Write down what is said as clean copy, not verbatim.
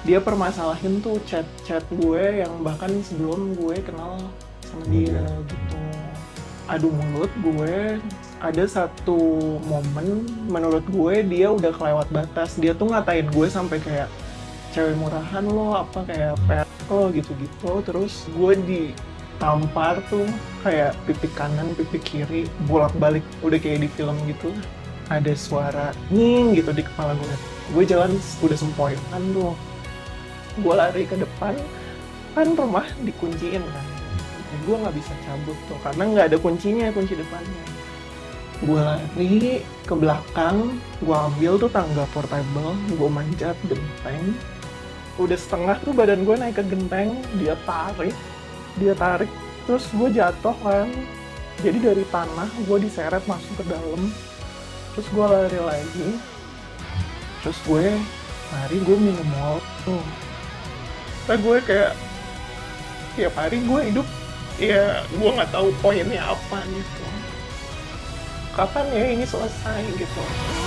dia permasalahin tuh chat-chat gue yang bahkan sebelum gue kenal sama dia gitu. Adu mulut gue, ada satu momen menurut gue dia udah kelewat batas. Dia tuh ngatain gue sampai kayak cewek murahan lo, apa kayak pet lo gitu-gitu. Terus gue ditampar tuh kayak pipi kanan, pipi kiri, bolak-balik udah kayak di film gitu. Ada suara nying gitu di kepala gue. Gue jalan udah sempoyongan tuh, gue lari ke depan, kan rumah dikunciin kan, gue nggak bisa cabut tuh karena nggak ada kuncinya, kunci depannya. Gue lari ke belakang, gue ambil tuh tangga portable, gue manjat genteng. Udah setengah tuh badan gue naik ke genteng, dia tarik, terus gue jatuh kan. Jadi dari tanah gue diseret masuk ke dalam, terus gue lari lagi, terus gue minum mall tuh. Nah gue kayak tiap hari gue hidup, ya gue nggak tahu poinnya apa gitu, kapan ya ini selesai gitu.